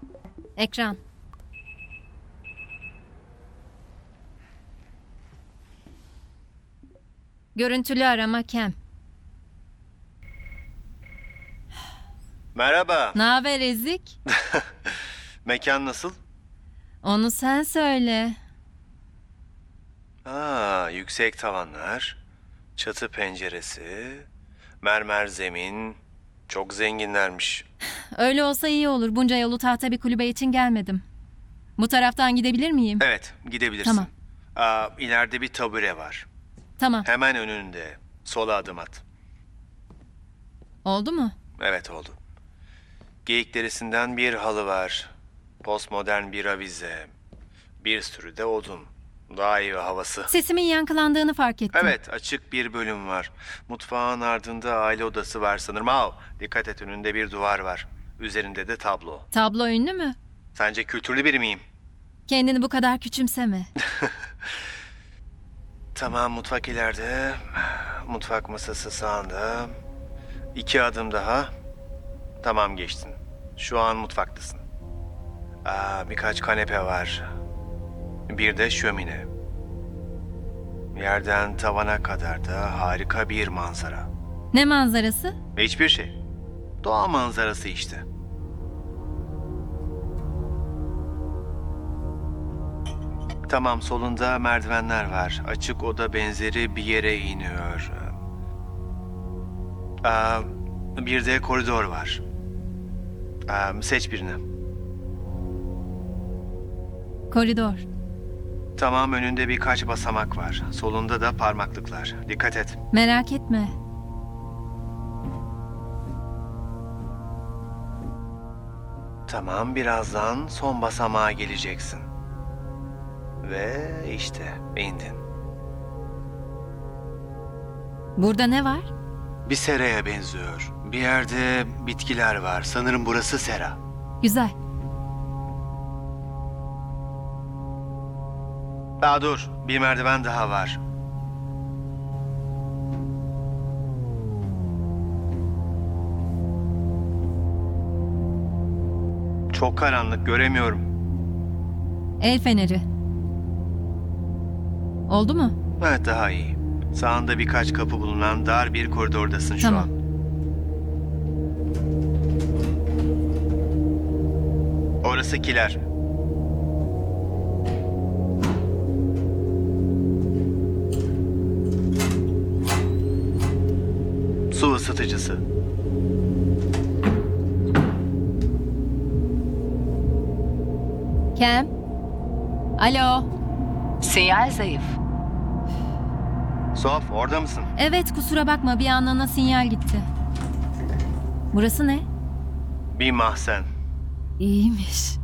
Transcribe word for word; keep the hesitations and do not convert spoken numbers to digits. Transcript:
Ekran. Görüntülü arama Kem. Merhaba. Ne haber Ezik? Mekan nasıl? Onu sen söyle. Aa, yüksek tavanlar, çatı penceresi, mermer zemin. Çok zenginlermiş. Öyle olsa iyi olur. Bunca yolu tahta bir kulübe için gelmedim. Bu taraftan gidebilir miyim? Evet, gidebilirsin. Tamam. Aa, ileride bir tabure var. Tamam. Hemen önünde. Sola adım at. Oldu mu? Evet oldu. Geyik derisinden bir halı var. Postmodern bir avize. Bir sürü de odun. Daha iyi havası. Sesimin yankılandığını fark ettim. Evet, açık bir bölüm var. Mutfağın ardında aile odası var sanırım. Aa, dikkat et, önünde bir duvar var. Üzerinde de tablo. Tablo ünlü mü? Sence kültürlü biri miyim? Kendini bu kadar küçümseme. Tamam, mutfak ileride. Mutfak masası sağında. İki adım daha. Tamam, geçtin. Şu an mutfaktasın. Aa, birkaç kanepe var. Bir de şömine. Yerden tavana kadar da harika bir manzara. Ne manzarası? Hiçbir şey. Doğa manzarası işte. Tamam, solunda merdivenler var. Açık oda benzeri bir yere iniyor. Aa, bir de koridor var. Aa, seç birini. Koridor. Tamam, önünde birkaç basamak var. Solunda da parmaklıklar. Dikkat et. Merak etme. Tamam, birazdan son basamağa geleceksin. Ve işte indin. Burada ne var? Bir seraya benziyor. Bir yerde bitkiler var. Sanırım burası sera. Güzel. Daha dur. Bir merdiven daha var. Çok karanlık, göremiyorum. El feneri. Oldu mu? Evet, daha iyi. Sağında birkaç kapı bulunan dar bir koridordasın şu Tamam. an. Orası kiler. Su ısıtıcısı. Kem. Alo. Sinyal zayıf. Sof, orada mısın? Evet, kusura bakma, bir anına sinyal gitti. Burası ne? Bir mahzen. İyiymiş.